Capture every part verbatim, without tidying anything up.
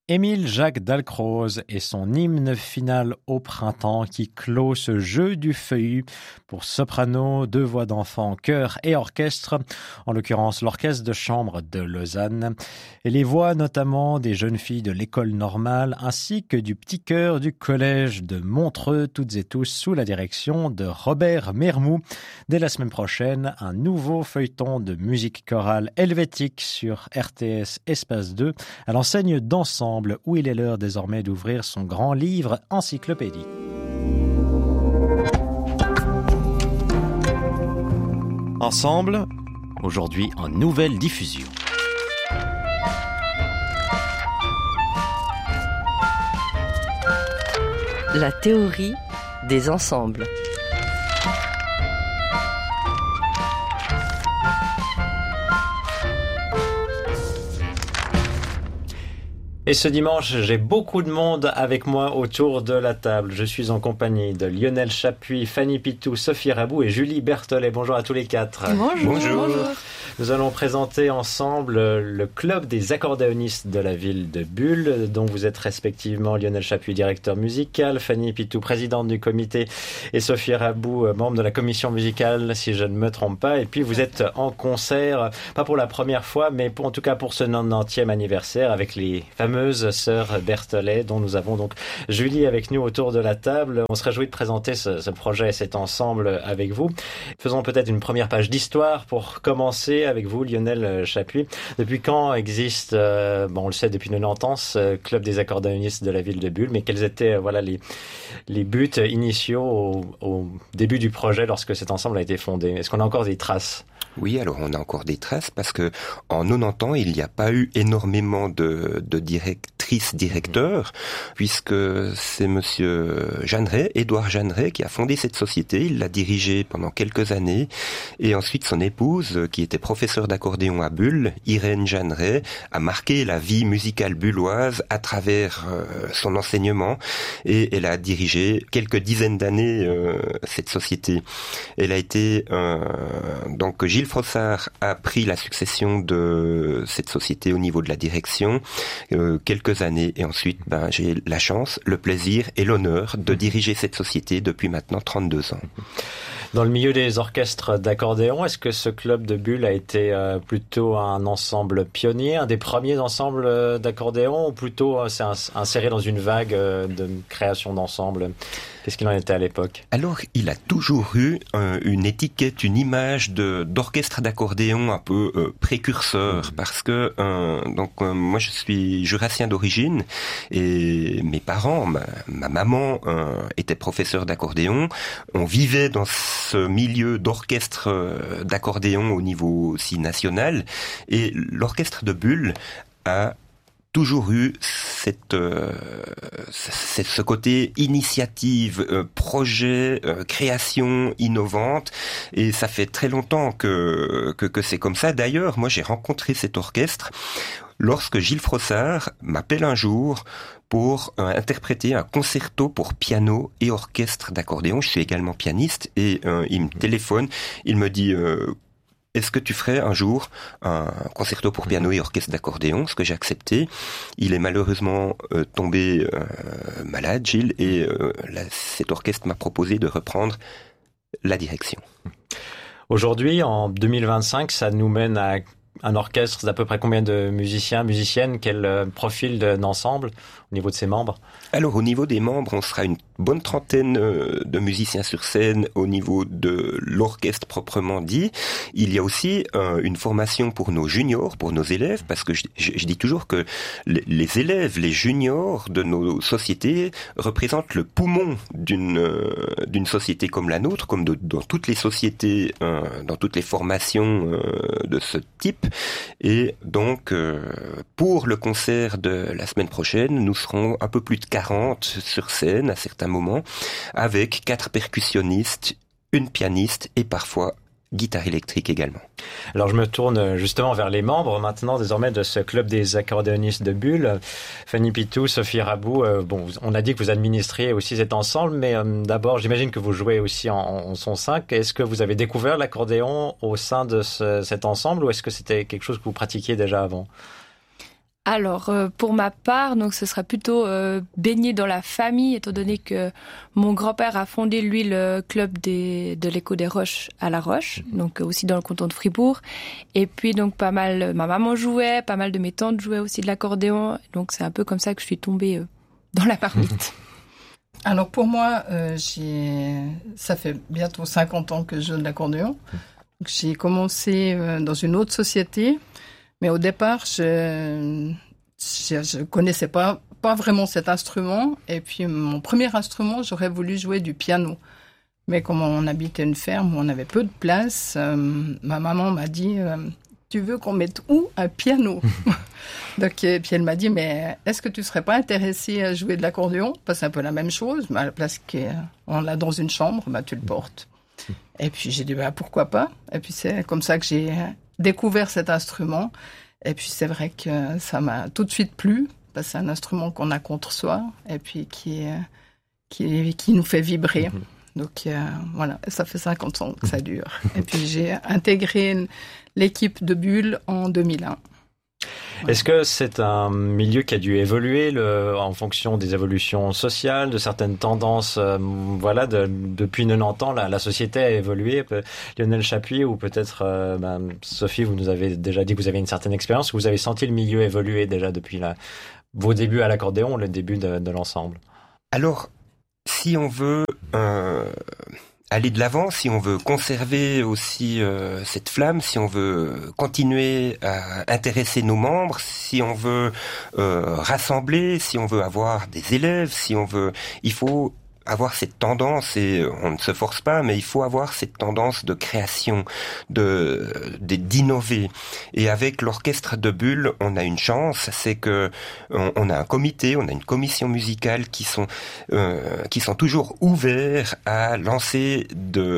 Émile Jacques Dalcroze et son hymne final au printemps qui clôt ce jeu du feuillu pour soprano, deux voix d'enfant, chœur et orchestre, en l'occurrence l'orchestre de chambre de Lausanne, et les voix notamment des jeunes filles de l'école normale ainsi que du petit chœur du collège de Montreux, toutes et tous sous la direction de Robert Mermoux. Dès la semaine prochaine, un nouveau feuilleton de musique chorale helvétique sur R T S Espace deux à l'enseigne d'Ensemble, où il est l'heure désormais d'ouvrir son grand livre encyclopédique. Ensemble, aujourd'hui en nouvelle diffusion. La théorie des ensembles. Et ce dimanche, j'ai beaucoup de monde avec moi autour de la table. Je suis en compagnie de Lionel Chapuis, Fanny Pitou, Sophie Rabou et Julie Berthollet. Bonjour à tous les quatre. Bonjour. Bonjour. Bonjour. Nous allons présenter ensemble le club des accordéonistes de la ville de Bulle, dont vous êtes respectivement Lionel Chapuis, directeur musical, Fanny Pitou, présidente du comité, et Sophie Rabou, membre de la commission musicale, si je ne me trompe pas. Et puis vous êtes en concert, pas pour la première fois, mais pour, en tout cas pour ce quatre-vingt-dixième anniversaire avec les fameuses sœurs Berthollet, dont nous avons donc Julie avec nous autour de la table. On se réjouit de présenter ce, ce projet et cet ensemble avec vous. Faisons peut-être une première page d'histoire pour commencer avec vous, Lionel Chapuis. Depuis quand existe, euh, bon, on le sait depuis quatre-vingt-dix ans, ce club des accordéonistes de la ville de Bulle, mais quels étaient euh, voilà les les buts initiaux au, au début du projet lorsque cet ensemble a été fondé? Est-ce qu'on a encore des traces? Oui, alors on a encore des traces parce que en quatre-vingt-dix ans, il n'y a pas eu énormément de, de directrices, directeurs, puisque c'est monsieur Jeanneret, Édouard Jeanneret, qui a fondé cette société. Il l'a dirigée pendant quelques années, et ensuite son épouse, qui était professeure d'accordéon à Bulle, Irène Jeanneret, a marqué la vie musicale bulloise à travers euh, son enseignement, et elle a dirigé quelques dizaines d'années euh, cette société. Elle a été euh, donc Gilles Frossard a pris la succession de cette société au niveau de la direction euh, quelques années, et ensuite ben, j'ai la chance, le plaisir et l'honneur de diriger cette société depuis maintenant trente-deux ans. Dans le milieu des orchestres d'accordéon, est-ce que ce club de Bulle a été euh, plutôt un ensemble pionnier, un des premiers ensembles d'accordéon, ou plutôt euh, c'est inséré dans une vague euh, de création d'ensemble? Qu'est-ce qu'il en était à l'époque? Alors, il a toujours eu euh, une étiquette, une image de d'orchestre d'accordéon un peu euh, précurseur, parce que euh, donc euh, moi je suis jurassien d'origine, et mes parents, ma, ma maman euh, était professeur d'accordéon. On vivait dans ce milieu d'orchestre euh, d'accordéon au niveau aussi national, et l'orchestre de Bulle a toujours eu cette, euh, cette ce côté initiative, euh, projet, euh, création innovante, et ça fait très longtemps que que, que c'est comme ça. D'ailleurs, moi j'ai rencontré cet orchestre lorsque Gilles Frossard m'appelle un jour pour euh, interpréter un concerto pour piano et orchestre d'accordéon. Je suis également pianiste, et euh, il me téléphone, il me dit euh, est-ce que tu ferais un jour un concerto pour piano et orchestre d'accordéon? Ce que j'ai accepté. Il est malheureusement euh, tombé euh, malade, Gilles, et euh, là, cet orchestre m'a proposé de reprendre la direction. Aujourd'hui, en deux mille vingt-cinq, ça nous mène à un orchestre d'à peu près combien de musiciens, musiciennes? Quel profil d'ensemble au niveau de ses membres? Alors, au niveau des membres, on sera une bonne trentaine de musiciens sur scène. Au niveau de l'orchestre proprement dit, il y a aussi euh, une formation pour nos juniors, pour nos élèves, parce que je, je, je dis toujours que les, les élèves, les juniors de nos sociétés représentent le poumon d'une euh, d'une société comme la nôtre, comme de, dans toutes les sociétés, euh, dans toutes les formations euh, de ce type. Et donc, euh, pour le concert de la semaine prochaine, nous serons un peu plus de quarante sur scène à certains moments, avec quatre percussionnistes, une pianiste et parfois guitare électrique également. Alors je me tourne justement vers les membres maintenant désormais de ce club des accordéonistes de Bulle. Fanny Pitou, Sophie Rabou, euh, bon, on a dit que vous administriez aussi cet ensemble, mais euh, d'abord j'imagine que vous jouez aussi en, en son sein. Est-ce que vous avez découvert l'accordéon au sein de ce, cet ensemble, ou est-ce que c'était quelque chose que vous pratiquiez déjà avant? Alors, euh, pour ma part, donc ce sera plutôt euh, baigner dans la famille, étant donné que mon grand-père a fondé, lui, le club des, de l'écho des Roches à La Roche, donc euh, aussi dans le canton de Fribourg. Et puis, donc, pas mal, ma maman jouait, pas mal de mes tantes jouaient aussi de l'accordéon. Donc, c'est un peu comme ça que je suis tombée euh, dans la marmite. Alors, pour moi, euh, j'ai... ça fait bientôt cinquante ans que je joue de l'accordéon. Donc, j'ai commencé euh, dans une autre société. Mais au départ, je je, je connaissais pas pas vraiment cet instrument. Et puis mon premier instrument, j'aurais voulu jouer du piano. Mais comme on habitait une ferme où on avait peu de place, euh, ma maman m'a dit euh, tu veux qu'on mette où un piano? Donc et puis elle m'a dit mais est-ce que tu serais pas intéressée à jouer de l'accordéon? Parce que c'est un peu la même chose, mais à la place qu'on l'a dans une chambre, bah tu le portes. Et puis j'ai dit bah pourquoi pas? Et puis c'est comme ça que j'ai découvert cet instrument. Et puis c'est vrai que ça m'a tout de suite plu, parce que c'est un instrument qu'on a contre soi, et puis qui, qui, qui nous fait vibrer. Mmh. Donc euh, voilà, ça fait cinquante ans que ça dure. Et puis j'ai intégré l'équipe de Bulle en deux mille un. Est-ce que c'est un milieu qui a dû évoluer le, en fonction des évolutions sociales, de certaines tendances, euh, voilà, de, depuis quatre-vingt-dix ans, la, la société a évolué. Lionel Chapuis, ou peut-être euh, ben, Sophie, vous nous avez déjà dit que vous avez une certaine expérience, vous avez senti le milieu évoluer déjà depuis la, vos débuts à l'accordéon, le début de, de l'ensemble. Alors, si on veut euh, aller de l'avant, si on veut conserver aussi euh, cette flamme, si on veut continuer à intéresser nos membres, si on veut euh, rassembler, si on veut avoir des élèves, si on veut, il faut avoir cette tendance, et on ne se force pas, mais il faut avoir cette tendance de création, de, de d'innover. Et avec l'orchestre de Bulle, on a une chance, c'est que on, on a un comité, on a une commission musicale qui sont euh, qui sont toujours ouverts à lancer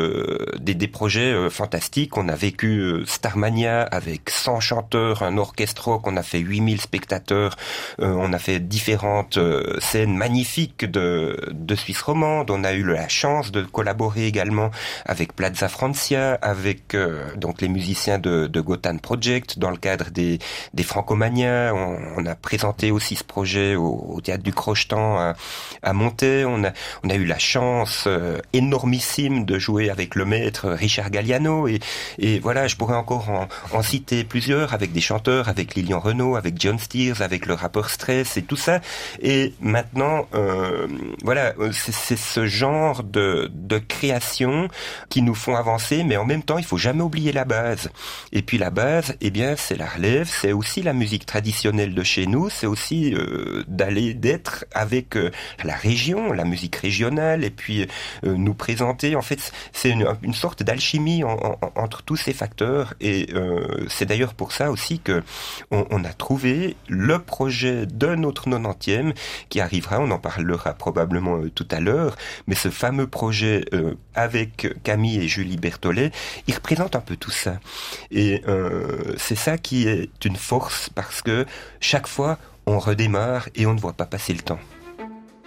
de des, des projets euh, fantastiques. On a vécu euh, Starmania avec cent chanteurs, un orchestre rock, on a fait huit mille spectateurs, euh, on a fait différentes euh, scènes magnifiques de de Suisse romande. On a eu la chance de collaborer également avec Plaza Francia, avec euh, donc les musiciens de, de Gotan Project dans le cadre des, des Francomania. On, on a présenté aussi ce projet au, au théâtre du Crochetan à, à Montaix. On a, on a eu la chance euh, énormissime de jouer avec le maître Richard Galliano, et, et voilà, je pourrais encore en, en citer plusieurs avec des chanteurs, avec Lilian Renaud, avec John Steers, avec le rappeur Stress et tout ça. Et maintenant, euh, voilà, c'est c'est ce genre de, de création qui nous font avancer, mais en même temps, il faut jamais oublier la base. Et puis la base, eh bien, c'est la relève, c'est aussi la musique traditionnelle de chez nous, c'est aussi euh, d'aller, d'être avec euh, la région, la musique régionale, et puis euh, nous présenter. En fait, c'est une, une sorte d'alchimie en, en, entre tous ces facteurs, et euh, c'est d'ailleurs pour ça aussi que on, on a trouvé le projet de notre quatre-vingtième qui arrivera, on en parlera probablement euh, tout à l'heure. Mais ce fameux projet euh, avec Camille et Julie Berthollet, il représente un peu tout ça. Et euh, c'est ça qui est une force, parce que chaque fois, on redémarre et on ne voit pas passer le temps.